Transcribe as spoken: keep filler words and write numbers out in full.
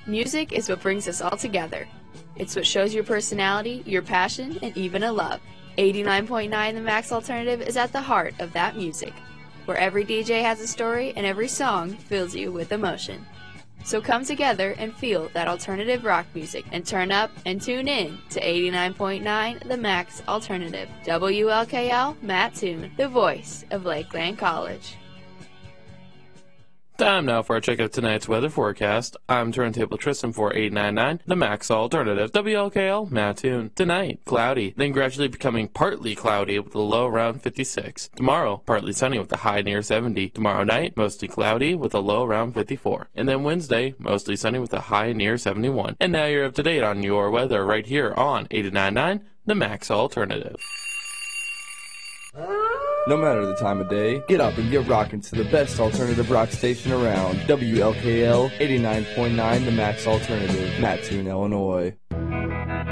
Music is what brings us all together. It's what shows your personality, your passion, and even a love. eighty-nine point nine The Max Alternative is at the heart of that music, where every D J has a story and every song fills you with emotion. So come together and feel that alternative rock music and turn up and tune in to eighty-nine point nine The Max Alternative. W L K L Mattoon, the voice of Lakeland College. Time now for a check of tonight's weather forecast. I'm Turntable Tristan for eight ninety-nine, The Max Alternative, W L K L Mattoon. Tonight, cloudy, then gradually becoming partly cloudy with a low around fifty-six. Tomorrow, partly sunny with a high near seventy. Tomorrow night, mostly cloudy with a low around fifty-four. And then Wednesday, mostly sunny with a high near seventy-one. And now you're up to date on your weather right here on eight ninety-nine, The Max Alternative. No matter the time of day, get up and get rockin' to the best alternative rock station around. W L K L eighty-nine point nine The Max Alternative, Mattoon, Illinois.